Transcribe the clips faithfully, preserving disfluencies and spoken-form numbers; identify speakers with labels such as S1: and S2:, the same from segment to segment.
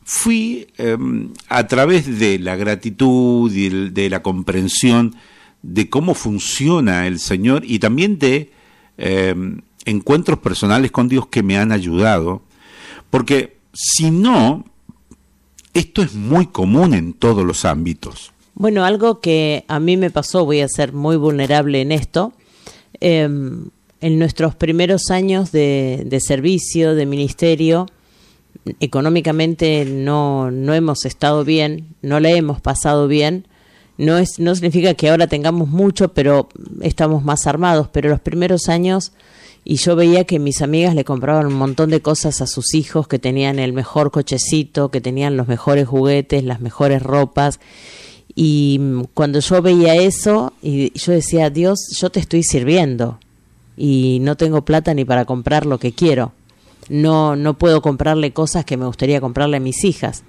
S1: fui eh, a través de la gratitud y el, de la comprensión de cómo funciona el Señor y también de eh, encuentros personales con Dios que me han ayudado, porque si no, esto es muy común en todos los ámbitos.
S2: Bueno, algo que a mí me pasó, voy a ser muy vulnerable en esto, eh, en nuestros primeros años de, de servicio, de ministerio, económicamente no, no hemos estado bien, no la hemos pasado bien. No es, no significa que ahora tengamos mucho, pero estamos más armados. Pero los primeros años, y yo veía que mis amigas le compraban un montón de cosas a sus hijos, que tenían el mejor cochecito, que tenían los mejores juguetes, las mejores ropas. Y cuando yo veía eso, y yo decía, Dios, yo te estoy sirviendo y no tengo plata ni para comprar lo que quiero. No, no puedo comprarle cosas que me gustaría comprarle a mis hijas.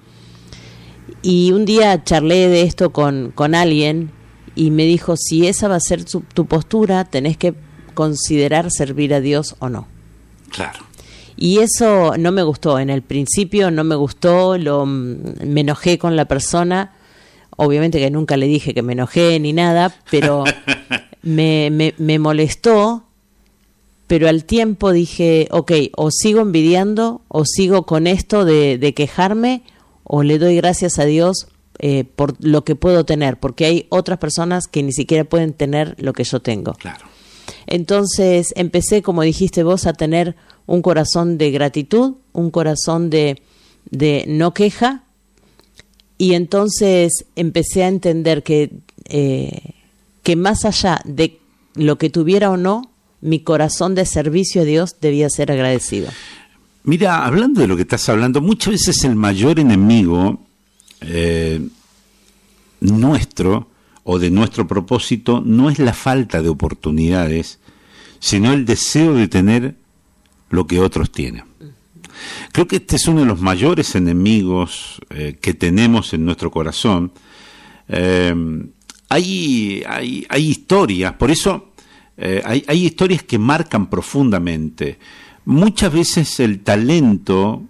S2: Y un día charlé de esto con, con alguien y me dijo, si esa va a ser su, tu postura, tenés que considerar servir a Dios o no.
S1: Claro.
S2: Y eso no me gustó. En el principio no me gustó, lo, me enojé con la persona. Obviamente que nunca le dije que me enojé ni nada, pero me, me, me molestó. Pero al tiempo dije, ok, o sigo envidiando, o sigo con esto de, de quejarme, o le doy gracias a Dios eh, por lo que puedo tener, porque hay otras personas que ni siquiera pueden tener lo que yo tengo.
S1: Claro.
S2: Entonces empecé, como dijiste vos, a tener un corazón de gratitud, un corazón de, de no queja, y entonces empecé a entender que, eh, que más allá de lo que tuviera o no, mi corazón de servicio a Dios debía ser agradecido.
S1: Mira, hablando de lo que estás hablando, muchas veces el mayor enemigo eh, nuestro o de nuestro propósito no es la falta de oportunidades, sino el deseo de tener lo que otros tienen. Creo que este es uno de los mayores enemigos eh, que tenemos en nuestro corazón. Eh, hay, hay, hay historias, por eso eh, hay, hay historias que marcan profundamente. Muchas veces el talento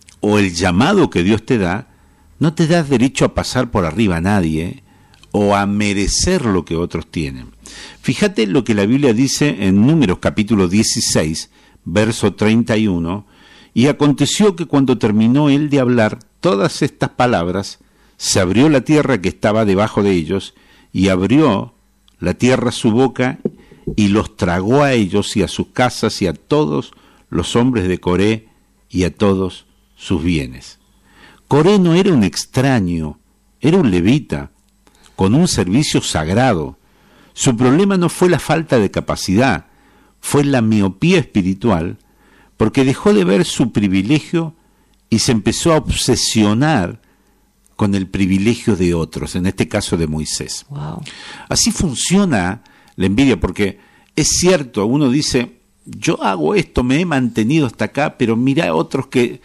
S1: o el llamado que Dios te da no te da derecho a pasar por arriba a nadie o a merecer lo que otros tienen. Fíjate lo que la Biblia dice en Números capítulo dieciséis, verso treinta y uno, y aconteció que cuando terminó él de hablar todas estas palabras, se abrió la tierra que estaba debajo de ellos, y abrió la tierra su boca, y los tragó a ellos y a sus casas y a todos los hombres de Coré y a todos sus bienes. Coré no era un extraño, era un levita, con un servicio sagrado. Su problema no fue la falta de capacidad, fue la miopía espiritual, porque dejó de ver su privilegio y se empezó a obsesionar con el privilegio de otros, en este caso de Moisés.
S2: Wow.
S1: Así funciona la envidia, porque es cierto, uno dice, yo hago esto, me he mantenido hasta acá, pero mira otros que...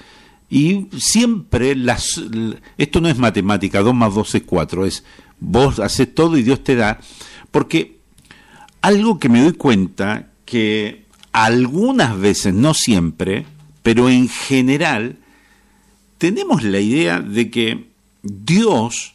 S1: Y siempre, las, esto no es matemática, dos más dos es cuatro, es vos haces todo y Dios te da, porque algo que me doy cuenta, que algunas veces, no siempre, pero en general, tenemos la idea de que Dios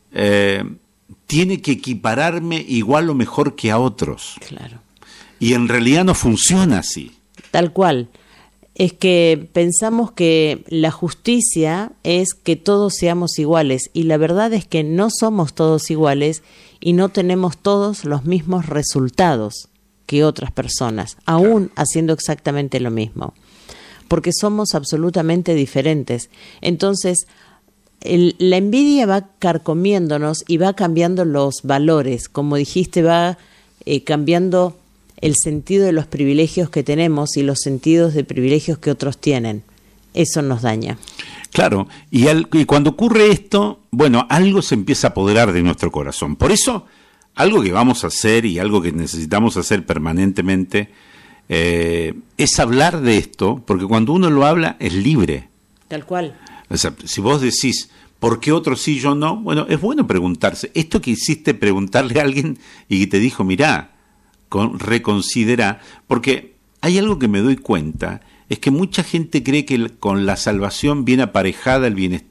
S1: eh, tiene que equipararme igual o mejor que a otros.
S2: Claro.
S1: Y en realidad no funciona así.
S2: Tal cual. Es que pensamos que la justicia es que todos seamos iguales, y la verdad es que no somos todos iguales y no tenemos todos los mismos resultados que otras personas, aún haciendo exactamente lo mismo, porque somos absolutamente diferentes. Entonces, el, la envidia va carcomiéndonos y va cambiando los valores, como dijiste, va eh, cambiando el sentido de los privilegios que tenemos y los sentidos de privilegios que otros tienen. Eso nos daña.
S1: Claro, y, al, y cuando ocurre esto, bueno, algo se empieza a apoderar de nuestro corazón. Por eso, algo que vamos a hacer y algo que necesitamos hacer permanentemente eh, es hablar de esto, porque cuando uno lo habla es libre.
S2: Tal cual.
S1: O sea, si vos decís, ¿por qué otros sí, yo no? Bueno, es bueno preguntarse. Esto que hiciste, preguntarle a alguien y que te dijo, mirá, con, reconsidera, porque hay algo que me doy cuenta, es que mucha gente cree que con la salvación viene aparejada el bienestar